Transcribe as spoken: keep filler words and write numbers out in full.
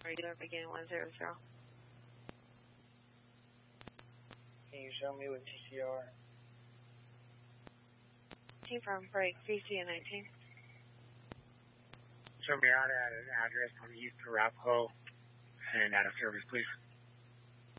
regular beginning one zero zero. Can you show me with T C R? Team from break, V C and nineteen. Show me out at an address on East Arapahoe and out of service, please.